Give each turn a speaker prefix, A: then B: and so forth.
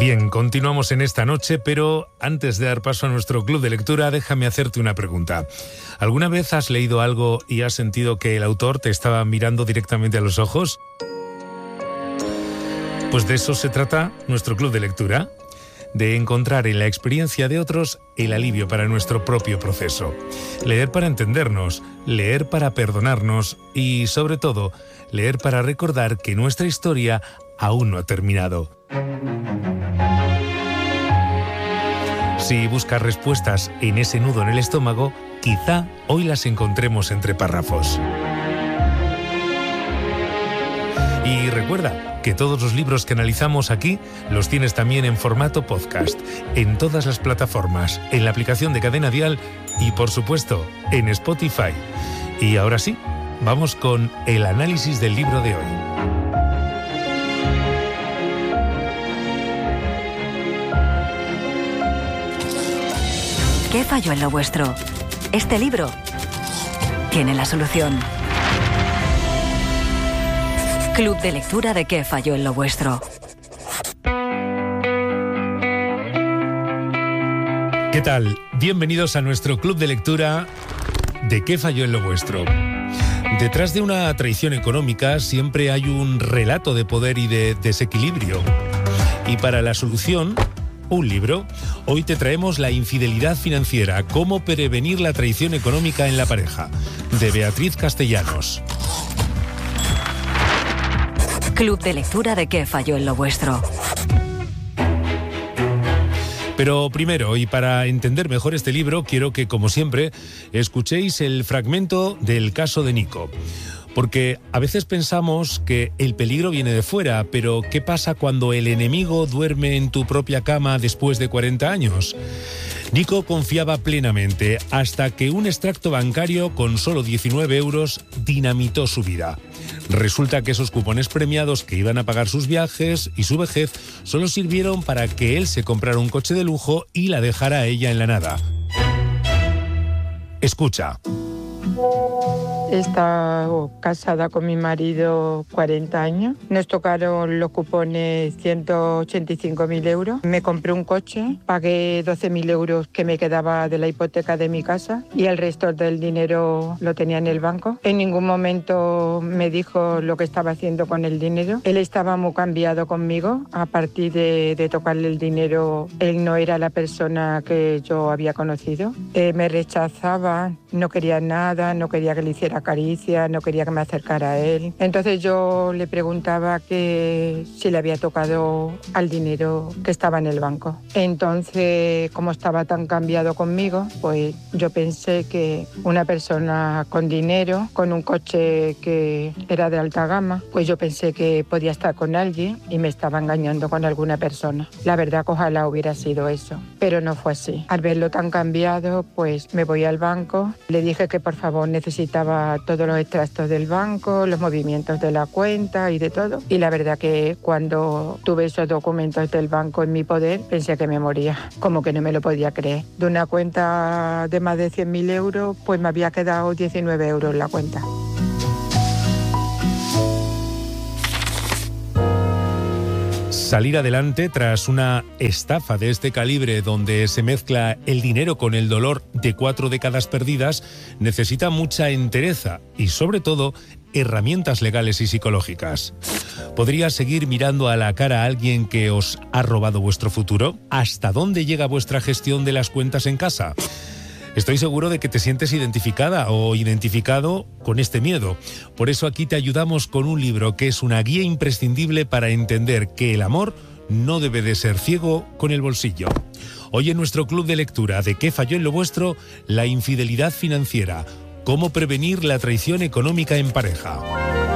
A: Bien, continuamos en esta noche, pero antes de dar paso a nuestro club de lectura, déjame hacerte una pregunta. ¿Alguna vez has leído algo y has sentido que el autor te estaba mirando directamente a los ojos? Pues de eso se trata nuestro club de lectura, de encontrar en la experiencia de otros el alivio para nuestro propio proceso. Leer para entendernos, leer para perdonarnos y, sobre todo, leer para recordar que nuestra historia aún no ha terminado. Si buscas respuestas en ese nudo en el estómago, quizá hoy las encontremos entre párrafos. Y recuerda que todos los libros que analizamos aquí los tienes también en formato podcast, en todas las plataformas, en la aplicación de Cadena Dial y, por supuesto, en Spotify. Y ahora sí, vamos con el análisis del libro de hoy.
B: ¿Qué falló en lo vuestro? Este libro tiene la solución. Club de lectura de ¿Qué falló en lo vuestro?
A: ¿Qué tal? Bienvenidos a nuestro club de lectura de ¿Qué falló en lo vuestro? Detrás de una traición económica siempre hay un relato de poder y de desequilibrio. Y para la solución, un libro. Hoy te traemos La infidelidad financiera, cómo prevenir la traición económica en la pareja, de Beatriz Castellanos.
B: Club de lectura de ¿Qué falló en lo vuestro?
A: Pero primero, y para entender mejor este libro, quiero que, como siempre, escuchéis el fragmento del caso de Nico. Porque a veces pensamos que el peligro viene de fuera, pero ¿qué pasa cuando el enemigo duerme en tu propia cama después de 40 años? Nico confiaba plenamente hasta que un extracto bancario con solo 19 euros dinamitó su vida. Resulta que esos cupones premiados que iban a pagar sus viajes y su vejez solo sirvieron para que él se comprara un coche de lujo y la dejara a ella en la nada. Escucha.
C: He estado casada con mi marido 40 años. Nos tocaron los cupones 185.000 euros. Me compré un coche, pagué 12.000 euros que me quedaba de la hipoteca de mi casa y el resto del dinero lo tenía en el banco. En ningún momento me dijo lo que estaba haciendo con el dinero. Él estaba muy cambiado conmigo. A partir de tocarle el dinero, él no era la persona que yo había conocido. Me rechazaba, no quería nada, no quería que le hiciera caricia, no quería que me acercara a él. Entonces yo le preguntaba que si le había tocado al dinero que estaba en el banco. Entonces, como estaba tan cambiado conmigo, pues yo pensé que una persona con dinero, con un coche que era de alta gama, pues yo pensé que podía estar con alguien y me estaba engañando con alguna persona. La verdad, ojalá hubiera sido eso, pero no fue así. Al verlo tan cambiado, pues me voy al banco, le dije que por favor necesitaba todos los extractos del banco, los movimientos de la cuenta y de todo. Y la verdad que cuando tuve esos documentos del banco en mi poder, pensé que me moría, como que no me lo podía creer. De una cuenta de más de 100.000 euros, pues me había quedado 19 euros en la cuenta.
A: Salir adelante tras una estafa de este calibre donde se mezcla el dinero con el dolor de 4 décadas perdidas necesita mucha entereza y, sobre todo, herramientas legales y psicológicas. ¿Podrías seguir mirando a la cara a alguien que os ha robado vuestro futuro? ¿Hasta dónde llega vuestra gestión de las cuentas en casa? Estoy seguro de que te sientes identificada o identificado con este miedo. Por eso aquí te ayudamos con un libro que es una guía imprescindible para entender que el amor no debe de ser ciego con el bolsillo. Hoy en nuestro club de lectura de ¿Qué falló en lo vuestro? La infidelidad financiera. ¿Cómo prevenir la traición económica en pareja?